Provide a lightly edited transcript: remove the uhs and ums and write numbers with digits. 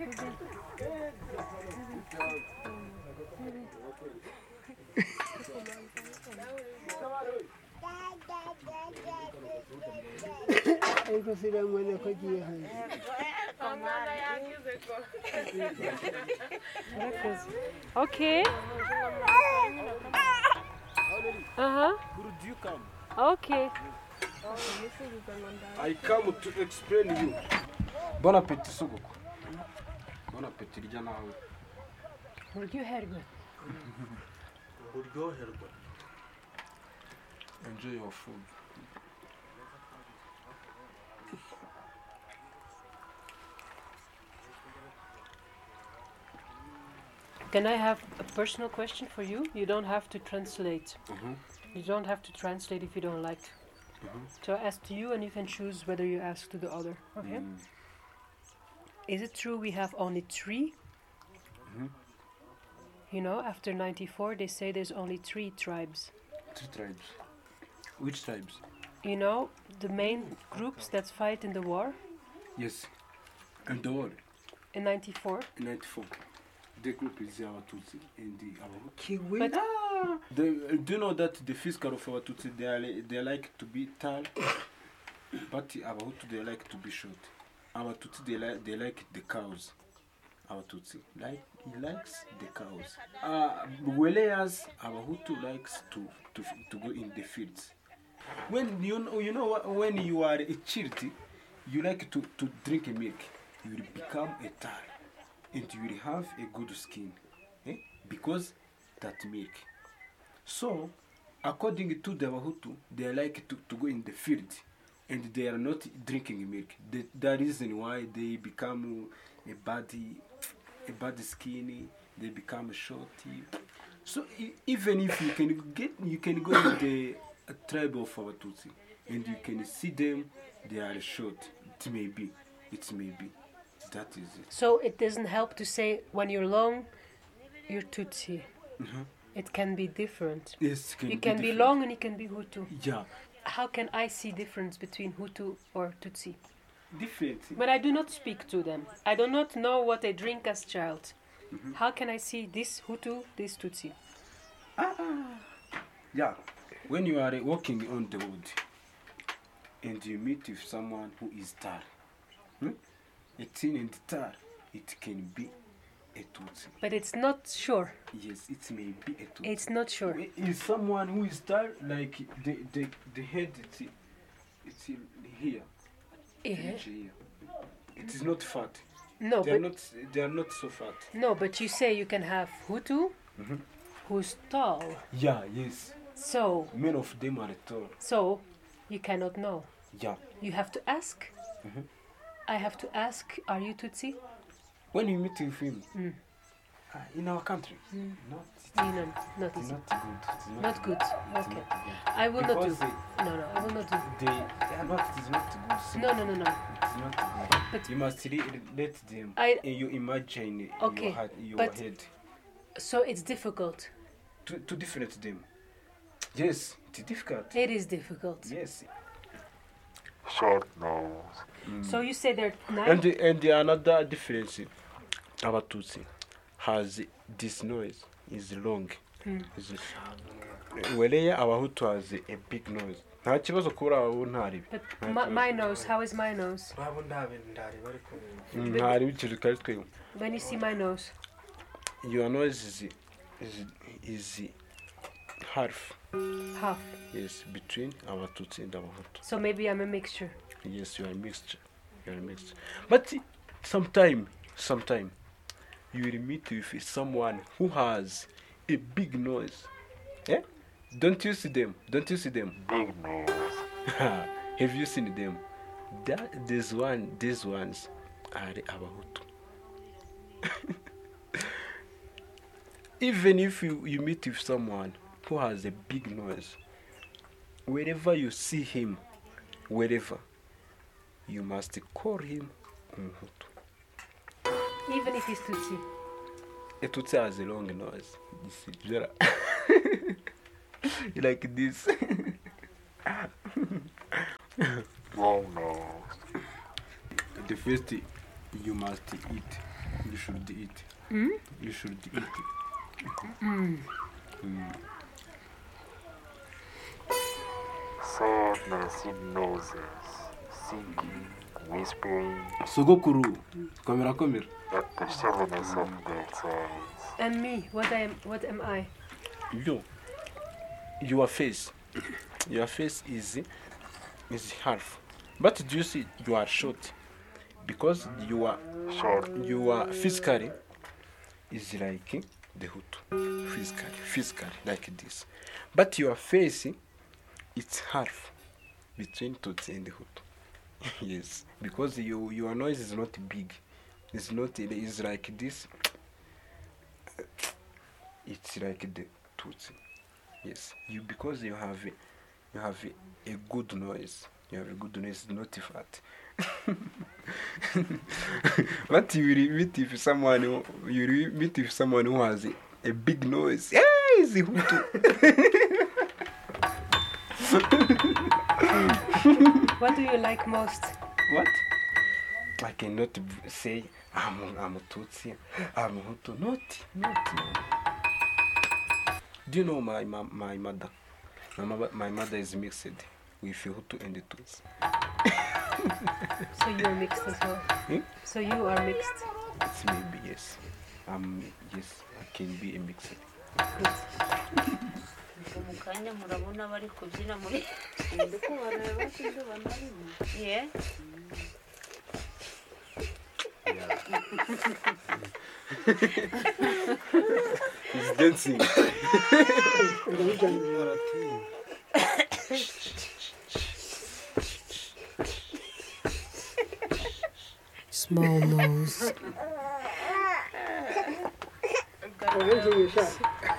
Okay. Who do you come? Okay. I come to explain you. Bon appétit, Sogoko. Bon appétit, rya nawe. Uryoherwe. Uryoherwe. Enjoy your food. Can I have a personal question for you? You don't have to translate. You don't have to translate if you don't like. So I ask to you and you can choose whether you ask to the other. Okay? Is it true we have only 3? You know, after 94 they say there's only 3 tribes. 3 tribes. Which tribes? You know, the main groups that fight in the war Yes. And the war in 94. in 94. The group is Abatutsi and the Abahutu. But Do you know that the physical of Abatutsi, they like to be tall, but Abahutu, they like to be short. Abatutsi, they like the cows. Abatutsi, he likes the cows. Whereas Abahutu likes to go in the fields. When you know when you are a child, you like to drink milk, you will become a tall, and you will have a good skin, because that milk. So, according to the Abahutu, they like to go in the field, and they are not drinking milk. The reason why they become a bad skinny, they become shorty. So even if you can go in the tribe of Abatutsi, and you can see them, they are short. It may be. That is it. so it doesn't help to say when you're long, you're Tutsi. It can be different. Yes, You can be different. long and you can be Hutu. Yeah, How can I see difference between Hutu or Tutsi? different. But I do not speak to them. I do not know what they drink as child. How can I see this Hutu, this Tutsi? Yeah, when you are walking on the road and you meet with someone who is tall, a thin and tall, it can be a Tutsi. But it's not sure. Yes, it may be a Tutsi. It's not sure. Is someone who is tall, like the head, it's here. Yeah. Here. It is not fat. No, They but are not so fat. no, but you say you can have Hutu, who's tall. Yeah, yes. So Many of them are tall. you cannot know. Yeah. You have to ask. I have to ask. Are you Tutsi? When you meet with him, in our country, Not easy. not good. It's Not good. It's Okay. not good. I will not do. Because No, I will not do. they are not. It is not good. No. It's not good. But You must let them. You imagine Okay, your but- head so it's difficult. to different them. Yes, it's difficult. It is difficult. Yes. Short nose. So you say they're And nine. the another difference, Abatutsi has this noise is long. Whereas Abahutu has a big noise. Nta kibazo kubura abo ntaribi. But my nose, how is my nose? Ntaribi ikintu twari twebwe. When you see my nose, Your noise is half. half. Yes, between Abatutsi and Abahutu. So maybe I'm a mixture. Yes, you are mixed. But sometime you will meet with someone who has a big noise. Eh? Don't you see them? Big nose. Have you seen them? These ones are the Abahutu. Even if you meet with someone who has a big noise, wherever you see him, you must call him Umuhutu. Even if he's Tutsi. A Tutsi has a long nose. Like this. Long nose. The first you must eat You should eat. Mm? You should eat. Sadness in noses, singing, whispering, Sogokuru. Komera. at the shallowness of their eyes. And me, what am I? Your face is half. But do you see you are short? Because you are physically is like the Hutu. Physically like this. But your face it's half between Tutsi and the Hutu. Yes. Because your noise is not big. It's like this. It's like the Tutsi. Yes. Because you have a good noise. You have a good noise, not fat. But you will meet if someone who has a big noise. Hey, it's a Hutu. What do you like most? What? I cannot say I'm a Tutsi, I'm a Hutu. Not. Do you know my mother? My mother is mixed with Hutu and the Tutsi. So you are mixed as well. So you are mixed. It's maybe yes. Yes, I can be a mixed. Good. mu kanya murabona bari kubyina muri ndiko bareba sinzi banarimo yeah He's dancing. Small nose.